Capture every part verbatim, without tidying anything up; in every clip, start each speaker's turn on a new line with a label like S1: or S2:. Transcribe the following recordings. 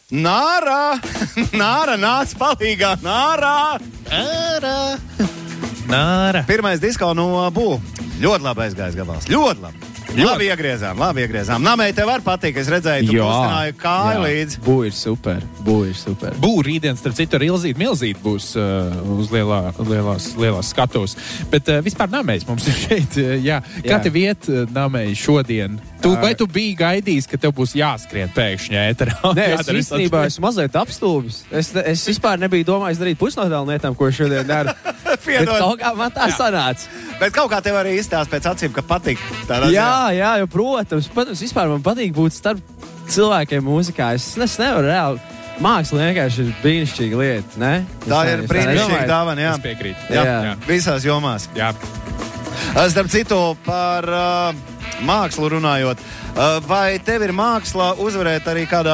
S1: Nāra! Nāra nāc palīgā! Nāra!
S2: Nāra! Nāra!
S1: Pirmais disko no Bū. Ļoti labi aizgājis gabals. Ļoti labi. Labi iegriezām, labi iegriezām. Namei, tev var patīk, es redzēju, tu kustināji kāju līdzi.
S3: Bū ir super, Bū ir super.
S2: Bū rītdien, starp citu, ar Ilzīti Milzīti būs uh, uz lielā, lielās, lielās skatos. Bet uh, vispār Namejs mums ir šeit, uh, jā. Kā tev iet, uh, Namei, šodien? Tu, vai tu biji gaidījis, ka tev būs jāskrien pēkšņi ēterā?
S3: Nē, es īstenībā esmu mazliet apstulbis. Es, es vispār nebiju domājis darīt pusnodālu lietām, ko šodien daru. Bet kaut kā man tā jā. sanāca.
S1: Bet kaut kā tev arī izstāst pēc acīm, ka patīk.
S3: Jā, jā, jo, protams. Protams, vispār man patīk būt starp cilvēkiem mūzikā. Es, es nevaru reāli. Māksla vienkārši ir brīnišķīga lieta, ne?
S1: Tā ir brīnišķīga dāvana, jā.
S2: Es piekrītu.
S1: Jā, jā. jā. Visās jomās.
S2: Jā.
S1: Starp citu, par uh, mākslu runājot. Uh, vai tev ir māksla uzvarēt arī kādā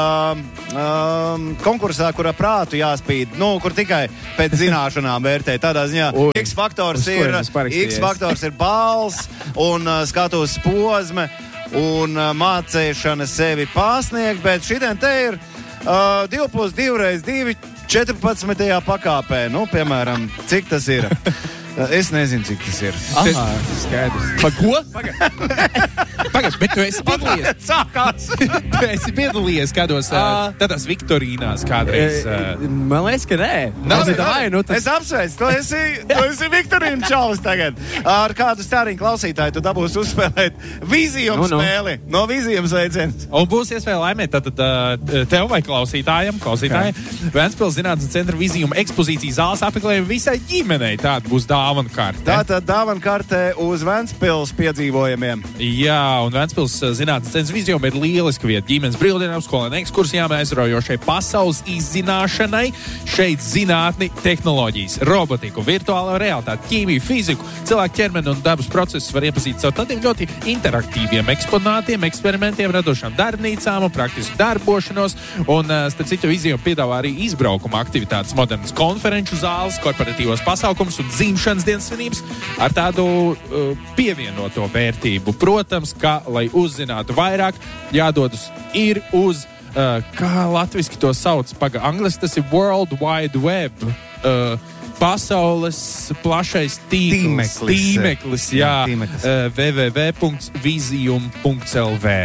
S1: uh, konkursā, kurā prātu jāspīd, nu, kur tikai pēc zināšanām vērtē? Tādā ziņā X faktors ir, X faktors ir balss un uh, skatos posme un uh, mācēšana sevi pārsniegt, bet šitien te ir uh, divi plus divi reiz divi četrpadsmitajā pakāpē. Nu, piemēram, cik tas ir? Es nezinu, cik tas ir.
S3: Aha, skaidrs.
S2: Pa ko? Pagad. Pagad, bet tu esi piedalījies.
S1: Sākās.
S2: Tu esi piedalījies kādos uh, tādās viktorīnās kādreiz. Uh...
S3: Man liekas, ka nē.
S1: Nav,
S3: es, vai, nu, tas...
S1: es apsveicu, tu esi, tu esi viktorīna čalis tagad. Ar kādu stāriņu klausītāju tu dabūsi uzspēlēt vīzijumu
S3: nu, nu.
S1: spēli. No vīzijumu sveiciens.
S2: Un būs iespēja laimēt tātad uh, tev vai klausītājiem, klausītājiem. Okay. Ventspils zinātnes centra vīzijumu ekspozīcijas zāles apmeklējumi visai ģimenei. Tāda būs dāvana karte.
S1: Tātad dāvana karte uz Ventspils piedzīvojumiem.
S2: Jā, un Ventspils zinātnes centrs vīzijuma ir lieliska vieta. Ģimenes brīvdienām, skolēnu ekskursijām, aizraujošai pasaules izzināšanai. Šeit zinātni, tehnoloģijas, robotiku, virtuālo realitāti, ķīmiju, fiziku, cilvēku ķermeni un dabas procesus var iepazīt caur tādiem ļoti interaktīviem eksponātiem, eksperimentiem, radošām darbnīcām un praktisku darbošanos. Un, starp citu, vīzijuma piedāvā arī izbraukuma aktivitātes, modernas konferenču zāles, korporatīvos pasākums un dzimšanas dienas svinības ar tādu uh, pievienoto vērtību. Protams, ka, lai uzzinātu vairāk, jādodas ir uz, uh, kā latviski to sauc, paga, angliski tas ir World Wide Web, uh, pasaules plašais tīkls,
S1: tīmeklis,
S2: tīmeklis, jā,
S1: jā tīmeklis.
S2: Uh, w w w punkts vizijum punkts l v.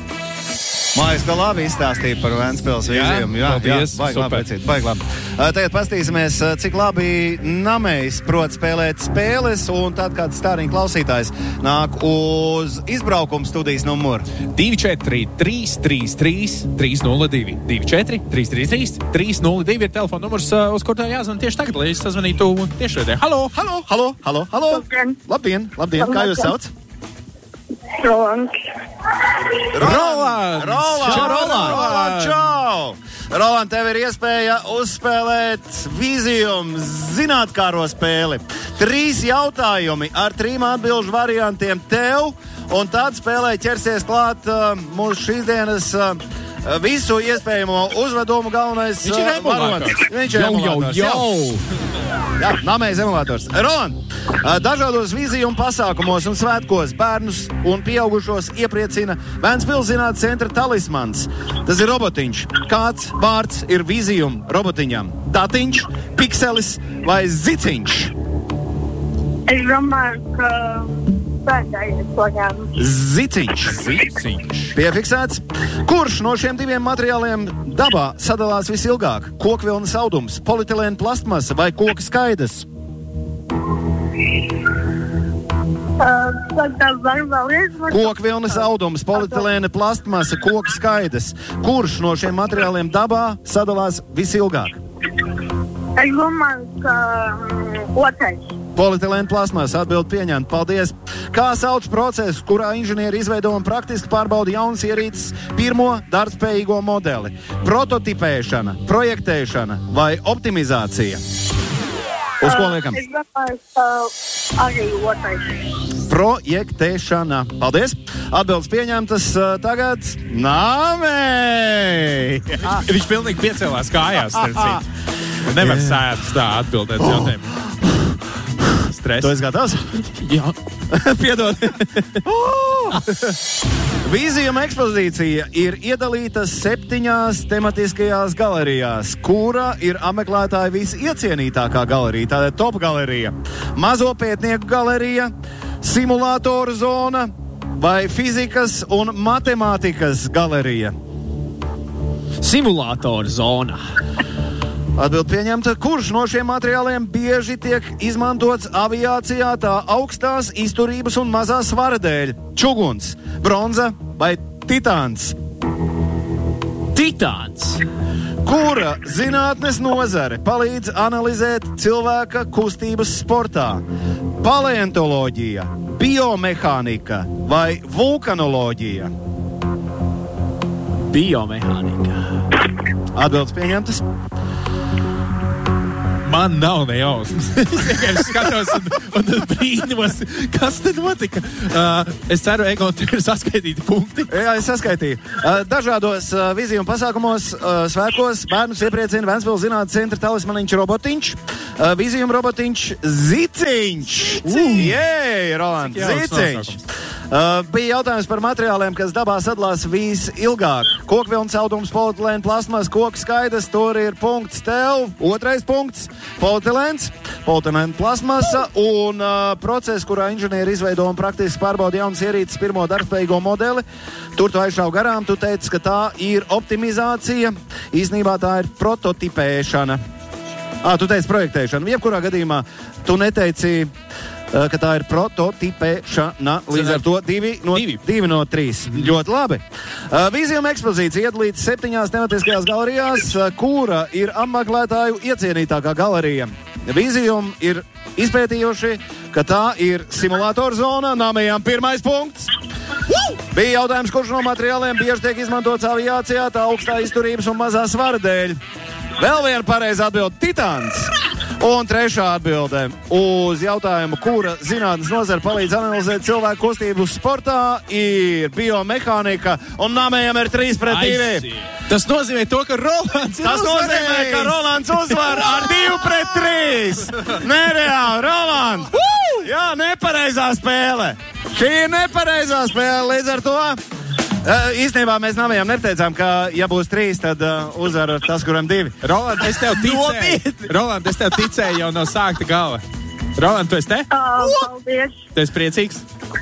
S1: Mājas, ka labi izstāstīja par Ventspils vīzijumu. Jā, jā, jā, baigi labi, precīt, baigi labi. Uh, tagad pastīsimies, uh, cik labi Namejs prot spēlēt spēles, un tad kāds stāriņu klausītājs nāk uz izbraukuma studijas numuru.
S2: divi četri trīs trīs trīs trīs nulle divi. divi četri trīs trīs trīs trīs nulle divi ir telefona numurs, uh, uz kur tā jāzvan tieši tagad, lai es sazvanītu tiešraidē. Halo!
S1: Halo, halo, halo, halo!
S4: Labdien!
S1: Labdien, labdien, kā jūs sauc?
S4: Rolands.
S1: Rolands!
S2: Rolands!
S1: Čau, Rolands! Čau! Roland, tev ir iespēja uzspēlēt vīzijumu zinātkāro spēli. Trīs jautājumi ar trim atbilžu variantiem tev, un tad spēlē ķersies klāt uh, mūsu šīs dienas uh, visu iespējamo uzvedumu galvenais
S2: Viņš ir emulators.
S1: Viņš ir
S2: jau,
S1: emulators.
S2: Jau, jau.
S1: Jā, Namejs emulators. Roland, dažādos vīzijumu pasākumos un svētkos bērnus un pieaugušos iepriecina Ventspils zinātnes centra talismans. Tas ir robotiņš. Kāds vārds ir vīzijumu robotiņam? Datiņš, pikselis vai ziciņš?
S4: Es domāju, ka pēdējais pagām.
S1: Ziciņš.
S2: Ziciņš.
S1: Piefiksēts. Kurš no šiem diviem materiāliem dabā sadalās visilgāk? Kokvilnas audums, polietilēna plastmasa vai koka skaidrs?
S4: Uh,
S1: Kokvilnas audums, polietilēna plastmasa, koka skaidrs. Kurš no šiem materiāliem dabā sadalās visilgāk?
S4: Es domāju, ka um, otrais.
S1: Polietilēna plastmasa, atbild pieņemt. Paldies. Kā sauc procesu, kurā inženieri izveido un praktiski pārbauda jaunas ierīces pirmo darbspējīgo modeli? Prototipēšana, projektēšana vai optimizācija? Uz ko liekam?
S4: Uh, es domāju, ka arī otrais.
S1: Projektēšana. Paldies. Atbildes pieņemtas. Uh, tagad Namej!
S2: Viņš pilnīgi piecēlās kājās, starp citu. Nevar sēdus tā atbildēt jautājumu. stress.
S1: Tu esi gatavs?
S3: Jā.
S1: Piedod. Vīzijuma ekspozīcija ir iedalīta septiņās tematiskajās galerijās, kura ir apmeklētāja visiecienītākā galerija, tāda top galerija. Mazo pētnieku galerija, simulātoru zona vai fizikas un matemātikas galerija?
S3: Simulātoru zona.
S1: Atbild pieņemta. Kurš no šiem materiāliem bieži tiek izmantots aviācijā tā augstās izturības un mazā svara dēļ? Čuguns, bronza vai titāns?
S3: Titāns.
S1: Kura zinātnes nozare palīdz analizēt cilvēka kustības sportā? Paleontoloģija, biomehānika vai vulkanoloģija?
S3: Biomehānika.
S2: Atbildes pieņemtas. Man nav ne jausmas. Es vienkārši skatos un, un brīnos, kas te notika. Uh, es ceru, Egon, tev ir saskaitīti punkti.
S1: Jā, es saskaitīju. Uh, dažādos uh, viziju pasākumos, uh, svētkos bērnus iepriecina Ventspils zinātnes centra talismaniņš robotiņš, uh, viziju robotiņš Ziciņš. Jē, Roland, Ziciņš. Uh, bija jautājums par materiāliem, kas dabā sadalās visilgāk. Kokvilns, audums, polietilēna, plasmas, koks skaidrs, tur ir punkts tev. Otrais punkts - polietilēns, polietilēna plasmasa un uh, process, kurā inženieri izveido un praktiski pārbauda jaunas ierīces pirmo darbspējīgo modeli. Tur tu aizšāv garām, tu teici, ka tā ir optimizācija. Īsnībā tā ir prototipēšana. Ā, tu teici projektēšana. Jebkurā gadījumā tu neteici, uh, ka tā ir prototipēšana. Līdz ar to divi no, divi. Divi no trīs. Mm. Ļoti labi. Uh, Vīzijuma ekspozīcija iedalīta septiņās tematiskajās galerijās, uh, kura ir apmeklētāju iecienītākā galerija. Vīzijuma ir izpētījuši, ka tā ir simulātoru zona. Nāmējām pirmais punkts. Woo! Bija jautājums, kurš no materiāliem bieži tiek izmantots aviācijā tā augstā izturības un mazā svara dēļ. Vēl viena pareiza atbilde - titāns. Un trešā atbilde uz jautājumu, kura zinātnes nozara palīdz analizēt cilvēku kustību sportā, ir biomehānika. Un nāmējam ir trīs pret divi.
S2: Tas nozīmē to, ka Rolands ir
S1: Tas nozīmē, ka Rolands uzvar ar divu pret trīs. Nereāli, Rolands! Jā, nepareizā spēle. Šī ir nepareizā spēle, līdz ar to. Uh, īstenībā mēs nāmējām neteicām, ka ja būs trīs, tad uh, uzvar tas, kuram divi.
S2: Roland, es tev ticēju. Roland, es tev ticēju jau no sākta gala. Roland, tu esi te?
S4: Uh, paldies.
S2: Tu esi priecīgs?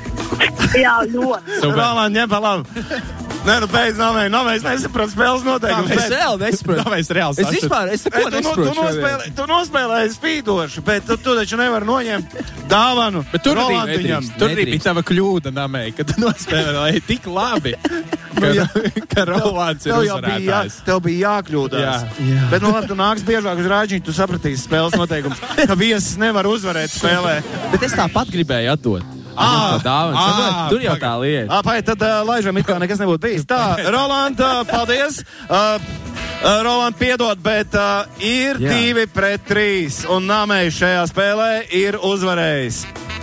S4: Jā, ļoti.
S1: Roland, ņem pa labu. Nē, nu beidz nāmēju. Nāmējs nesaprot spēles noteikumus.
S3: Es reāli nesaprotu.
S2: Nāmējs reāli
S3: Es vispār, es neko
S1: tu, tu,
S3: nesaprotu.
S1: tu, nospēlē, tu nospēlēji spīdoši, bet tu, tu taču nevari noņemt dāvanu.
S2: Bet tur arī,
S3: Rolandiņam.
S2: tur arī bija
S3: Nedrīkst.
S2: tava kļūda, Namēj, ka tu nospēlēji tik labi, ka, ka Rolands ir
S1: Tev jau bija, jā,
S2: uzvarētājs.
S1: tev bija jākļūdās.
S2: Jā.
S3: Jā.
S1: Bet, nu labi, tu nāks biežāk uz rāģiņu, tu sapratīsi spēles noteikumus, ka viesis nevar uzvarēt spēlē.
S3: Bet es tāpat gribēju atdot.
S2: Ā,
S3: Dāvana,
S2: ā,
S3: saprot? Tur jau tā lieta.
S1: Ā, pai, tad uh, laižam it kā nekas nebūtu bijis. Tā, Roland, uh, paldies. Uh, uh, Roland, piedod, bet uh, ir
S3: Jā.
S1: divi pret trīs. Un Nāmējs šajā spēlē ir uzvarējis.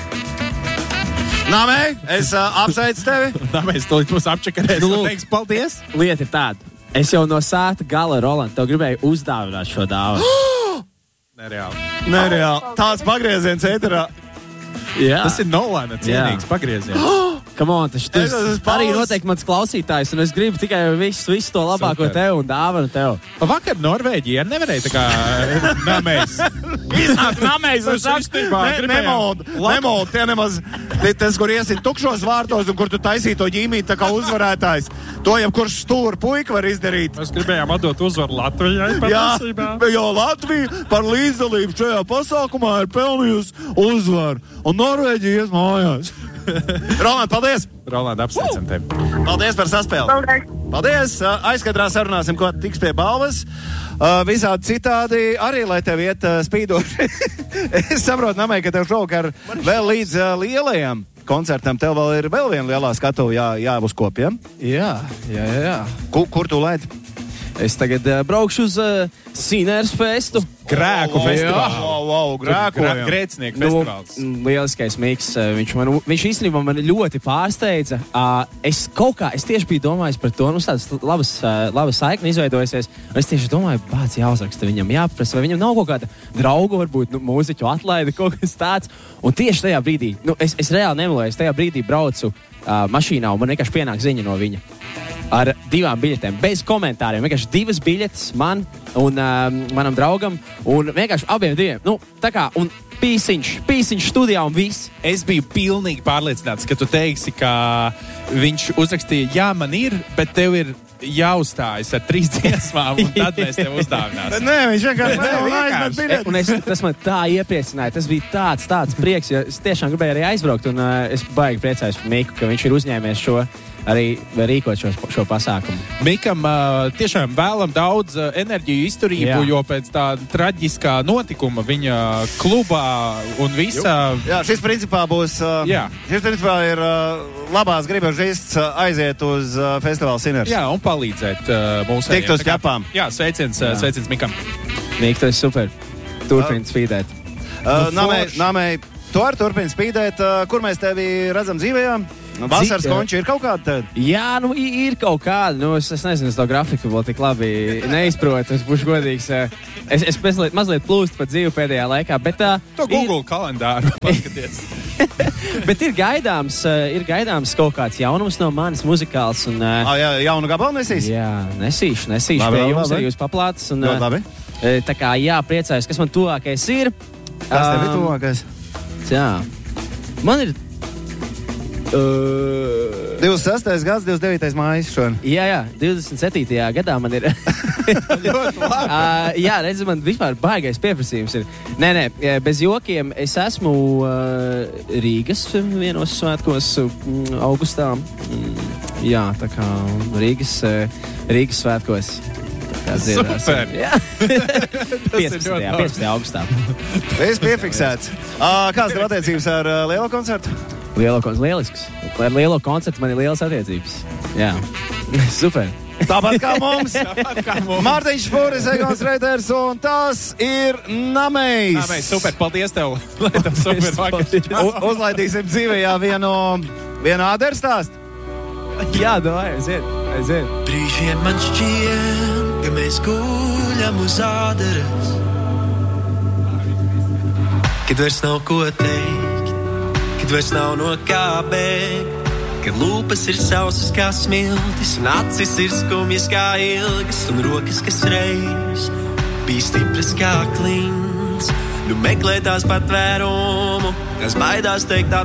S1: Nāmēj, es uh, apsveicu tevi.
S2: Namējs tūlīt mūs apčakarēs
S3: Nu,
S2: un
S3: lūk.
S2: teiks paldies.
S3: Lieta ir tāda. Es jau no sāta gala, Roland, tev gribēju uzdāvināt šo dāvanu.
S2: Nereāli.
S1: Nereāli. Tāds pagrieziens ēterā.
S3: Jā.
S2: Tas ir Nolana cienīgs pagrieziens.
S3: Come on, tas, tas
S1: Es esmu
S3: arī
S1: pauzes.
S3: noteikti mans klausītājs, un es gribu tikai visu, visu to labāko
S2: Super.
S3: tev un dāvanu tev.
S2: Vakar Norvēģija nevarēja tā kā Namējs.
S1: Iznāk Nāmējs un
S2: Tas
S1: saka,
S2: īstenībā
S1: ne,
S2: gribējām
S1: nemold,
S2: labu.
S1: nemold, tie nemaz, tie- tas, kur iesit tukšos vārtos un kur tu taisīji to ģīmīt tā kā uzvarētājs. To jau kurš stūra puika var izdarīt.
S2: Mēs gribējām atdot uzvaru Latvijai
S1: Jā,
S2: patiesībā.
S1: jo Latvija par līdzdalību šajā pasākumā ir pelnījusi uzvaru. Un Norvēģija ies mājās. Roland, paldies!
S2: Rolanda, apsveicam tevi.
S1: Paldies par saspēli!
S4: Paldies.
S1: Paldies! Uh, Aizkadrā sarunāsim, ko tiks pie balvas. Uh, visādi citādi arī, lai tev iet uh, spīdoši. Es saprotu, Namai, ka tev šovakar vēl līdz uh, lielajam koncertam tev vēl ir vēl viena lielā skatuva jā, jāuzkopja.
S3: Jā, jā, jā. jā.
S1: Kur, kur tu laidi?
S3: Es tagad uh, braukšu uz uh, Sīnēras festu.
S2: grēku
S1: wow,
S2: festivālu.
S1: Wow, wow, grēkojam.
S2: Grēcinieku
S3: Nu,
S2: festivāls.
S3: mm, lieliskais miks. eh, Viņš, man, viņš īstenībā man ļoti pārsteidza. Uh, es kaut kā, es tieši biju domājis par to, mums tādas labas, uh, labas saikni izveidojusies. Un es tieši domāju, bāc, jāuzraksta viņam, jāprasa, vai viņam nav kaut kāda drauga, varbūt nu, mūziķu atlaide, kaut kas tāds. Un tieši tajā brīdī, nu, es, es reāli nemelēju, es tajā brīdī braucu uh, mašīnā un man vienkārši pienāk ziņa no viņa. Ar divām biļetēm, bez komentāriem. Vienkārši divas biļetes man un um, manam draugam. Un vienkārši abiem diviem. Nu, tā kā, un pīsiņš, pīsiņš studijā un viss.
S2: Es biju pilnīgi pārliecināts, ka tu teiksi, ka viņš uzrakstīja, jā, man ir, bet tev ir jāuzstājas ar trīs dziesmām, un tad mēs tev uzdāvināsim.
S1: Nē, viņš vienkārši
S2: Nē,
S1: nevar
S2: vienkārši.
S1: aizmet biļetes.
S3: Un es, tas man tā iepriecināja. Tas bija tāds, tāds prieks, jo es tiešām gribēju arī aizbraukt. Un uh, es baigi priecājos par Miku, ka viņš ir uzņēmies šo arī rīkot šo, šo pasākumu.
S2: Mikam uh, tiešām vēlam daudz uh, enerģiju, izturību,
S3: Jā.
S2: jo pēc tā traģiskā notikuma viņa klubā un visā.
S1: Jā, šis principā būs. Uh,
S2: Jā.
S1: Šis principā ir uh, labās gribas žests uh, aiziet uz uh, festivāla Sinners.
S2: Jā, un palīdzēt uh, mūsu
S1: Tikt uz ķepām.
S2: Jā, sveiciens, uh,
S3: Jā.
S2: sveiciens Mikam.
S3: Mika, tas ir super. Turpini spīdēt.
S1: Uh,
S2: Nu,
S1: Nāmei,
S2: forši.
S1: nāmei, tu arī turpini spīdēt. Uh, kur mēs tevi redzam dzīvējā? Vasaras
S3: Dzi-
S1: konči ir kaut kāda tad?
S3: Jā, nu i- ir kaut kāda. Nu, es, es nezinu, es to grafiku vēl tik labi neizprotu. Es būšu godīgs. eh, Es, es mazliet, mazliet plūstu pa dzīvi pēdējā laikā. Bet, uh,
S2: To Google kalendāru paskaties.
S3: bet ir, gaidāms, uh, ir gaidāms kaut kāds jaunums no manis muzikāls. Un, uh,
S1: Ah, jā, jaunu gabalu nesīs?
S3: jā, nesīšu, nesīšu.
S1: Labi,
S3: Pie
S1: labi,
S3: jums
S1: labi.
S3: arī uz paplātes. Un,
S1: Ļoti
S3: uh,
S1: labi.
S3: eh, tā kā jā, priecājos, kas man tuvākais ir.
S1: Kas tev ir
S3: Um,
S1: tuvākais?
S3: Jā, man ir. Uh,
S1: divdesmit sestais gads, divdesmit devītais mājas šodien.
S3: Jā, jā, divdesmit septītajā gadā man ir. uh, jā, redziet, man vispār baigais pieprasījums ir. Nē, nē, bez jokiem. Es esmu uh, Rīgas vienos svētkos mm, augustā. Mm, jā, tā kā Rīgas, uh, Rīgas svētkos. Tā kā dziedāsim.
S2: Super.
S3: Jā, piecpadsmitajā piecpadsmitajā augustā.
S1: Viss piefiksēts. Uh, kāds tev attiecības ar uh, lielo koncertu?
S3: Lielo koncertu, lielisks. Ar lielo koncertu man ir lielas attiecības. Jā, super.
S1: Tāpat kā mums.
S2: Kā mums.
S1: Mārtiņš Špūris, Egons Reiters, un tas ir Namejs.
S2: Jā, mēs super, paldies tev. Lai tev super vakars.
S1: U- Uzlaidīsim dzīvējā vienu, vienu āderu stāstu.
S3: Jā, domāju, aiziet, aiziet.
S5: Brīžiem man šķiet, ka mēs guļam uz ādaras, kad vairs nav ko teikt, kad vairs nav no kā bēgt, kad lūpas ir sausas kā smiltis un acis ir skumjas kā ilgas un rokas, kas reiz bija stipras kā klints. Nu meklē tās patvērumu, kas baidās teikt